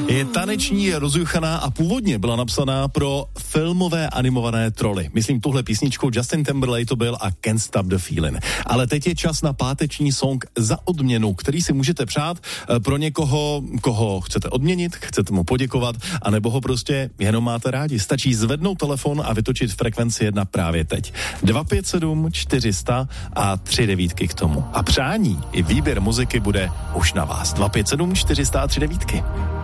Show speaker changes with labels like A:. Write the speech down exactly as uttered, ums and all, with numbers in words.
A: Je taneční, rozjuchaná a původně byla napsaná pro filmové animované troly. Myslím, tuhle písničku Justin Timberlake to byl a Can't Stop the Feeling. Ale teď je čas na páteční song za odměnu, který si můžete přát pro někoho, koho chcete odměnit, chcete mu poděkovat, anebo ho prostě jenom máte rádi. Stačí zvednout telefon a vytočit frekvenci jedna právě teď. dva pět sedm čtyři sta a tři devítky k tomu. A přání i výběr muziky bude už na vás. dva pět sedm čtyři sta a tři devítky.